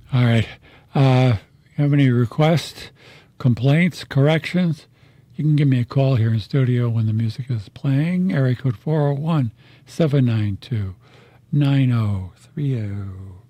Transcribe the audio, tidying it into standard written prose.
All right. Have any requests, complaints, corrections? You can give me a call here in studio when the music is playing. Area code 401 792 9030.